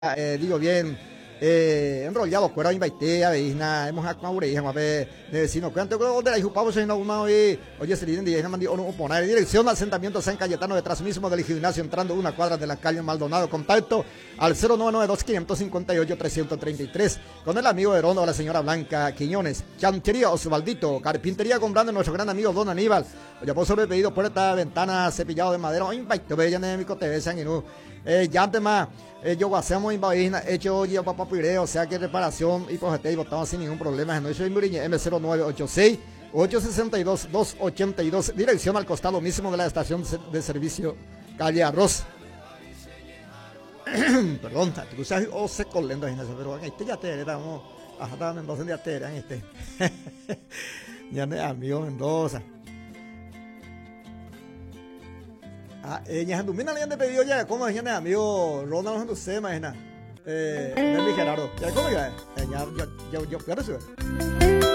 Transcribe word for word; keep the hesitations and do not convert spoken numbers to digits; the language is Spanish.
eh, digo bien, eh, enrollado fuera invaitea, veis nada, hemos acabado hija, más ve, si no cuento donde hay jupamos en una hoy, oye, se dicen, dije, mandí uno poner dirección al asentamiento San Cayetano detrás mismo del gimnasio, entrando una cuadra de la calle Maldonado, contacto al cero nueve nueve dos, cinco cinco ocho, tres tres tres, con el amigo de Rondo, la señora Blanca Quiñones, Chantería Osvaldito, Carpintería comprando nuestro gran amigo Don Aníbal, oye, por sobre pedido puerta, ventana, cepillado de madera, hoy invaito, ve, ya ne mi cote, besan y no. Eh, ya tema, eh, yo hacemos en hecho ya papá pire, o sea que reparación y pues y botamos sin ningún problema. No soy Muriñe M cero nueve ocho seis ocho seis dos dos ocho dos, dirección al costado mismo de la estación de servicio calle Arroz. Perdón, tú sabes, o se colendo en eso, pero en este ya te estamos, hasta Mendoza ya te en este. Ya ne amigo Mendoza. Ah, eh, ya Mina le han pedido ya, ¿cómo es ya amigo Ronald no sé, imagina. Eh, Nelly Gerardo, ya cómo ya, ya, ya, ya, ya, ya, ya,